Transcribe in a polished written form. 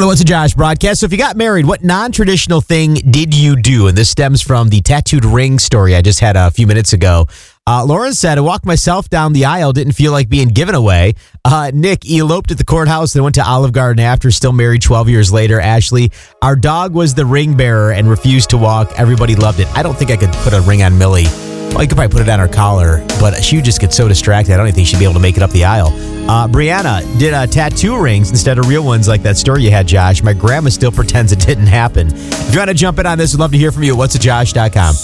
the What's a Josh broadcast. So if you got married, what non-traditional thing did you do? And this stems from the tattooed ring story I just had a few minutes ago. Lauren said, I walked myself down the aisle, didn't feel like being given away. Nick eloped at the courthouse, then went to Olive Garden after, still married 12 years later. Ashley, our dog was the ring bearer and refused to walk. Everybody loved it. I don't think I could put a ring on Millie. Well, you could probably put it on her collar, but she would just get so distracted. I don't even think she'd be able to make it up the aisle. Brianna did tattoo rings instead of real ones like that story you had, Josh. My grandma still pretends it didn't happen. If you want to jump in on this, we'd love to hear from you at whatsajosh.com.